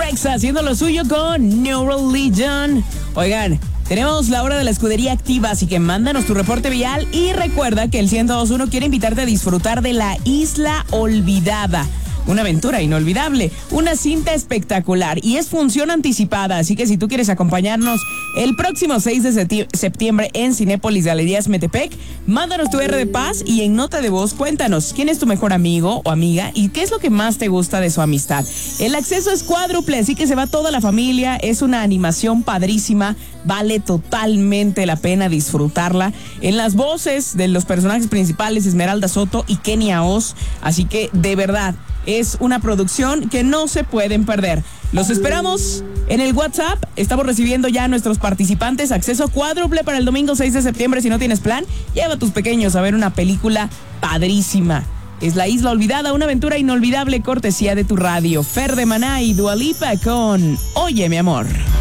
Rex haciendo lo suyo con New Religion. Oigan, tenemos la hora de la escudería activa, así que mándanos tu reporte vial y recuerda que el 1021 quiere invitarte a disfrutar de la Isla Olvidada. Una aventura inolvidable, una cinta espectacular y es función anticipada, así que si tú quieres acompañarnos el próximo 6 de septiembre en Cinépolis Galerías Metepec, mándanos tu R de Paz y en nota de voz cuéntanos quién es tu mejor amigo o amiga y qué es lo que más te gusta de su amistad. El acceso es cuádruple, así que se va toda la familia, es una animación padrísima, vale totalmente la pena disfrutarla. En las voces de los personajes principales, Esmeralda Soto y Kenia Oz, así que de verdad es una producción que no se pueden perder. Los esperamos en el WhatsApp. Estamos recibiendo ya a nuestros participantes. Acceso cuádruple para el domingo 6 de septiembre. Si no tienes plan, lleva a tus pequeños a ver una película padrísima. Es La Isla Olvidada, una aventura inolvidable, cortesía de tu radio. Fer de Maná y Dua Lipa con Oye, mi amor.